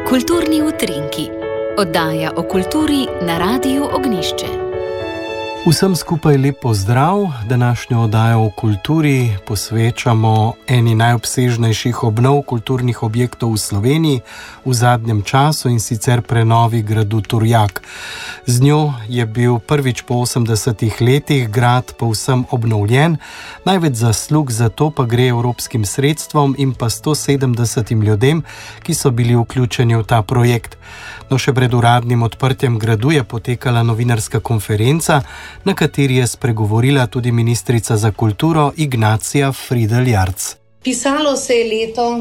Kulturni utrinki. Oddaja o kulturi na Radiu Ognjišče. Vsem skupaj lep pozdrav. Današnjo oddajo o kulturi posvečamo eni najobsežnejših obnov kulturnih objektov v Sloveniji v zadnjem času, in sicer prenovi gradu Turjak. Z njo je bil prvič po 80 letih grad povsem obnovljen. Največ zaslug za to pa gre evropskim sredstvom in pa 170 ljudem, ki so bili vključeni v ta projekt. No, še pred uradnim odprtjem gradu je potekala novinarska konferenca, na kateri je spregovorila tudi ministrica za kulturo Ignacija Fridl Jarc. Pisalo se je leto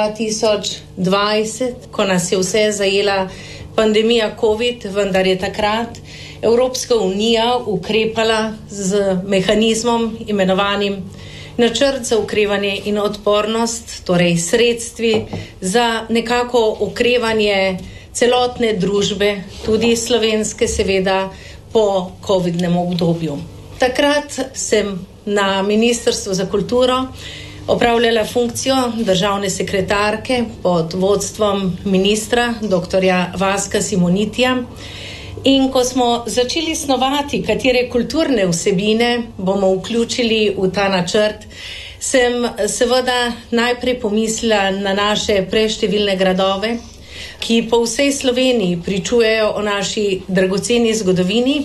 2020, ko nas je vse zajela pandemija COVID, vendar je takrat Evropska unija ukrepala z mehanizmom imenovanim Načrt za okrevanje in odpornost, torej sredstvi za nekako okrevanje celotne družbe, tudi slovenske seveda, po covidnem obdobju. Takrat sem na Ministrstvu za kulturo opravljala funkcijo državne sekretarke pod vodstvom ministra dr. Vaska Simonitija, in ko smo začeli snovati, katere kulturne vsebine bomo vključili v ta načrt, sem seveda najprej pomislila na naše preštevilne gradove, ki po vsej Sloveniji pričujejo o naši dragoceni zgodovini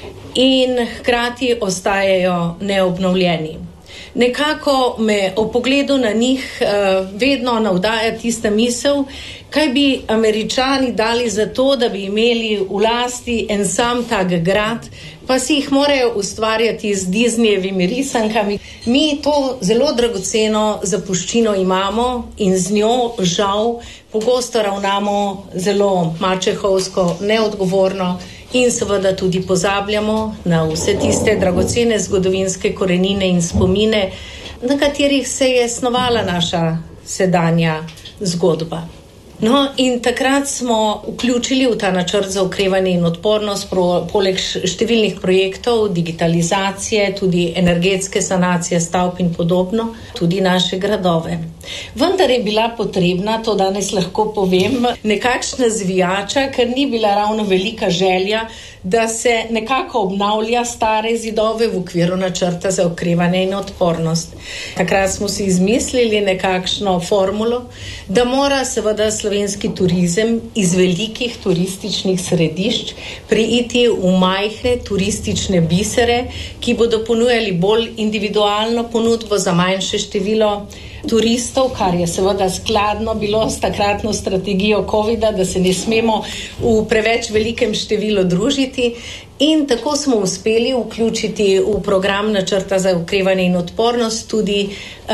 in hkrati ostajajo neobnovljeni. Nekako me ob pogledu na njih vedno navdaja tista misel, kaj bi Američani dali za to, da bi imeli v lasti en sam tak grad, pa si jih morajo ustvarjati z Disneyjevimi risankami. Mi to zelo dragoceno zapuščino imamo in z njo žal pogosto ravnamo zelo mačehovsko, neodgovorno in seveda tudi pozabljamo na vse tiste dragocene zgodovinske korenine in spomine, na katerih se je snovala naša sedanja zgodba. No, in takrat smo vključili v ta načrt za okrevanje in odpornost poleg številnih projektov, digitalizacije, tudi energetske sanacije stavb in podobno, tudi naše gradove. Vendar je bila potrebna, to danes lahko povem, nekakšna zvijača, ker ni bila ravno velika želja, da se nekako obnavlja stare zidove v okviru načrta za okrevanje in odpornost. Takrat smo si izmislili nekakšno formulo, da mora seveda slovenski turizem iz velikih turističnih središč preiti v majhne turistične bisere, ki bodo ponujali bolj individualno ponudbo za manjše število turistov, kar je seveda skladno bilo s takratno strategijo covida, da se ne smemo v preveč velikem številu družiti. In tako smo uspeli vključiti v program načrta za okrevanje in odpornost tudi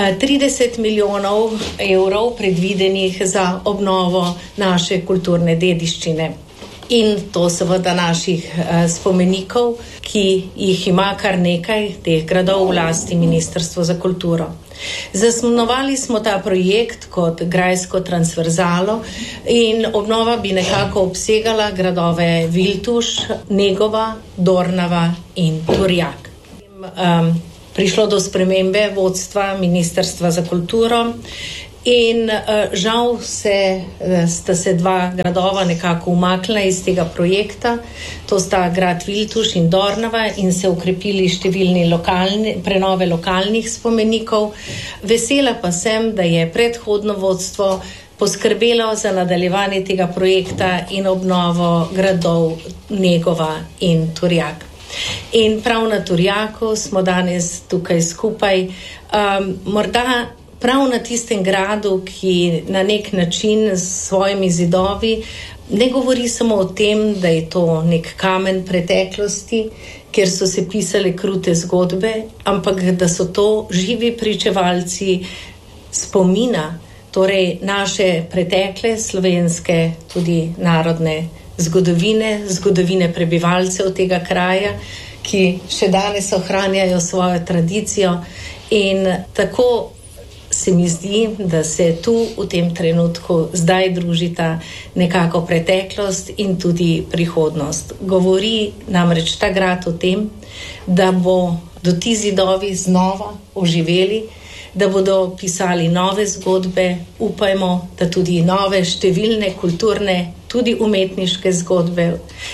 30 milijonov evrov predvidenih za obnovo naše kulturne dediščine. In to seveda naših spomenikov, ki jih ima kar nekaj teh gradov v lasti Ministrstvo za kulturo. Zasnovali smo ta projekt kot grajsko transverzalo in obnova bi nekako obsegala gradove Viltuš, Negova, Dornava in Turjak. Prišlo do spremembe vodstva Ministrstva za kulturo in žal sta se dva gradova nekako umaknila iz tega projekta. To sta grad Viltuš in Dornava, in se ukrepili številni prenove lokalnih spomenikov. Vesela pa sem, da je predhodno vodstvo poskrbelo za nadaljevanje tega projekta in obnovo gradov Negova in Turjak. In prav na Turjaku smo danes tukaj skupaj. Morda prav na tistem gradu, ki na nek način s svojimi zidovi ne govori samo o tem, da je to nek kamen preteklosti, kjer so se pisale krute zgodbe, ampak da so to živi pričevalci spomina, torej naše pretekle slovenske, tudi narodne zgodovine prebivalcev tega kraja, ki še danes ohranjajo svojo tradicijo. In tako se mi zdi, da se tu v tem trenutku zdaj družita nekako preteklost in tudi prihodnost. Govori namreč ta grad o tem, da bo do ti zidovi znova oživeli, da bodo pisali nove zgodbe, upajmo, da tudi nove, številne, kulturne, tudi umetniške zgodbe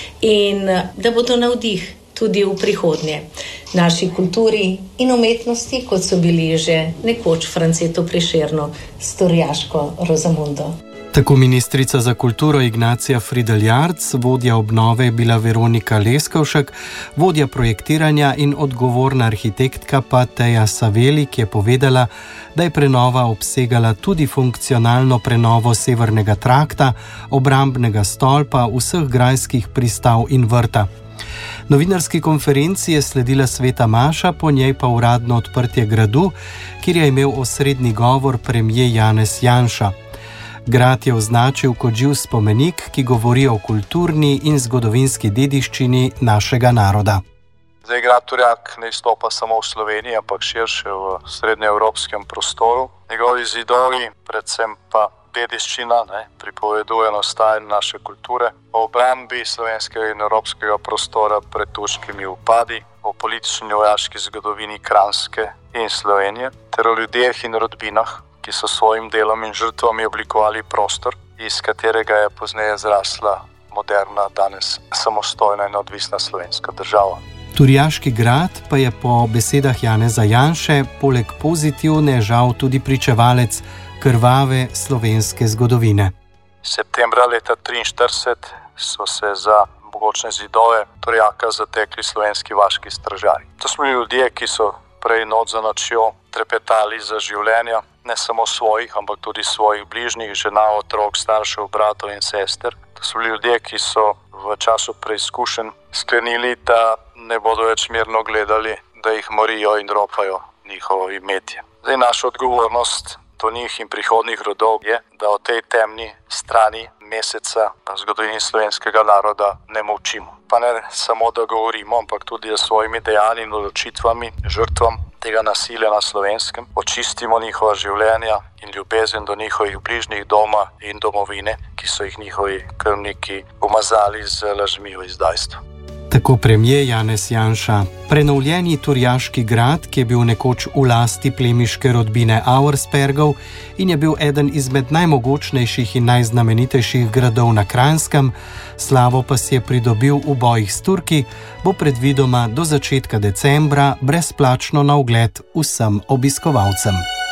in da bodo navdih tudi v prihodnje naši kulturi in umetnosti, kot so bili že nekoč Franceto Prešernu s Turjaško Rozamundo. Tako ministrica za kulturo Ignacija Frideljarc, vodja obnove je bila Veronika Leskovšek, vodja projektiranja in odgovorna arhitektka pa Teja Saveli, ki je povedala, da je prenova obsegala tudi funkcionalno prenovo severnega trakta, obrambnega stolpa, vseh grajskih pristav in vrta. Novinarski konferenci je sledila sveta maša, po njej pa uradno odprtje gradu, kjer je imel osrednji govor premier Janez Janša. Grad je označil kot živ spomenik, ki govori o kulturni in zgodovinski dediščini našega naroda. Zdaj, grad Turjak ne izstopa samo v Sloveniji, ampak širše v srednjeevropskem prostoru. Njegovi zidovi, predvsem pa dediščina, pripoveduje nastajanje naše kulture, o obrambi slovenskega in evropskega prostora pred turškimi vpadi, o politični in vojaški zgodovini Kranjske in Slovenije, ter o ljudeh in rodbinah, ki so svojim delom in žrtvami oblikovali prostor, iz katerega je pozneje zrasla moderna, danes samostojna in odvisna slovenska država. Turjaški grad pa je po besedah Janeza Janše poleg pozitivne žal tudi pričevalec krvave slovenske zgodovine. Septembra leta 1943 so se za mogočne zidove Turjaka zatekli slovenski vaški stražarji. To smo ljudje, ki so prej noč za nočjo trepetali za življenja, ne samo svojih, ampak tudi svojih bližnjih, žena, otrok, staršev, bratov in sester. To so ljudje, ki so v času preizkušenj sklenili, da ne bodo več mirno gledali, da jih morijo in ropajo njihovo imetje. Zdaj, naša odgovornost do njih in prihodnih rodov je, da o tej temni strani meseca zgodovini slovenskega naroda ne molčimo. Pa ne samo, da govorimo, ampak tudi s svojimi dejanji in odločitvami žrtvam tega nasilja na Slovenskem očistimo njihova življenja in ljubezen do njihovih bližnjih doma in domovine, ki so jih njihovi krvniki umazali z lažmi o izdajstvu. Tako premier Janez Janša. Prenovljeni Turjaški grad, ki je bil nekoč v lasti plemiške rodbine Auerspergov in je bil eden izmed najmogočnejših in najznamenitejših gradov na Kranjskem, slavo pa si je pridobil v bojih s Turki, bo predvidoma do začetka decembra brezplačno na ogled vsem obiskovalcem.